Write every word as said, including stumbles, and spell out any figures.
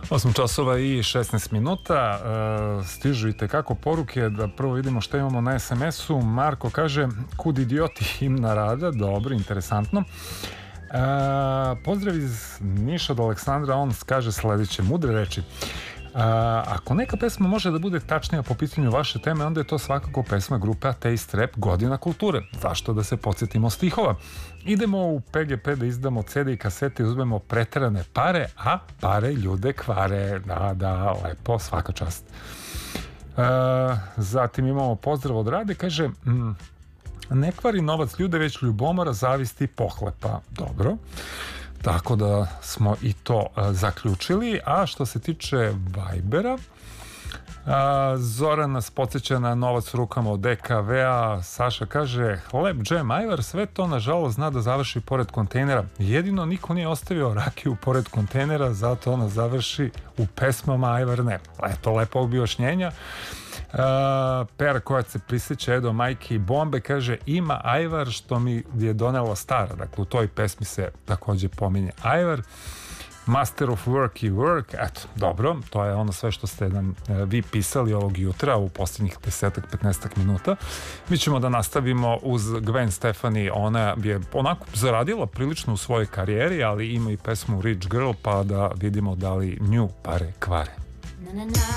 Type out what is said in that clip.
osam časova i šesnaest minuta. E, stižu i tekako poruke. Da prvo vidimo što imamo na es em esu. Marko kaže, kud idioti, himna rada. Dobro, interesantno. E, pozdrav iz Niša od Aleksandra. On kaže sledeće mudre reči. Uh, ako neka pesma može da bude tačnija po pitanju vaše teme, onda je to svakako pesma grupe Ateist Rap Godina kulture. Zašto da se podsjetimo stihova? Idemo u pe ge pe da izdamo ce de i kasete i uzmemo preterane pare, a pare ljude kvare. Da, da, lepo, svaka čast. Uh, zatim imamo pozdrav od Rade, kaže mm, ne kvari novac ljude, već ljubomora, zavisti, pohlepa. Dobro. Tako da smo i to uh, zaključili. A što se tiče Vibera, uh, Zoran nas podsjeća na novac u rukama od de ka vea. Saša kaže, hleb, džem, ajvar, sve to nažalost zna da završi pored kontejnera. Jedino niko nije ostavio rakiju pored kontejnera, zato ona završi u pesmama, ajvar ne. Eto, lepo objašnjenja. Uh, Pera koja se prisjeća Edo, majke i bombe, kaže ima ajvar što mi je donela stara. Dakle, u toj pesmi se također pominje ajvar. Master of work i work. Eto, dobro, to je ono sve što ste nam uh, vi pisali ovog jutra u posljednjih desetak petnaestak minuta. Mi ćemo da nastavimo uz Gwen Stefani. Ona je onako zaradila prilično u svojoj karijeri, ali ima i pesmu Rich Girl, pa da vidimo da li nju pare kvare. Na, na, na.